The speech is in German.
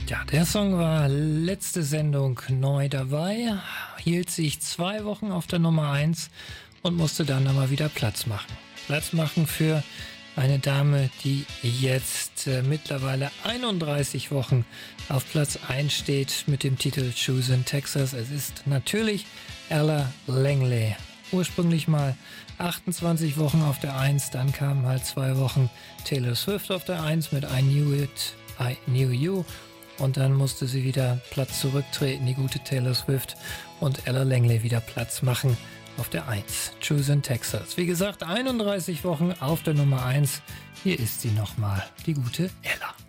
Ja, der Song war letzte Sendung neu dabei, hielt sich 2 Wochen auf der Nummer 1 und musste dann aber wieder Platz machen. Platz machen für eine Dame, die jetzt mittlerweile 31 Wochen auf Platz 1 steht mit dem Titel Choosing Texas. Es ist natürlich Ella Langley. Ursprünglich mal 28 Wochen auf der 1, dann kamen halt 2 Wochen Taylor Swift auf der 1 mit I Knew It, I Knew You. Und dann musste sie wieder Platz zurücktreten, die gute Taylor Swift, und Ella Langley wieder Platz machen auf der 1. Choosing Texas. Wie gesagt, 31 Wochen auf der Nummer 1. Hier ist sie nochmal, die gute Ella.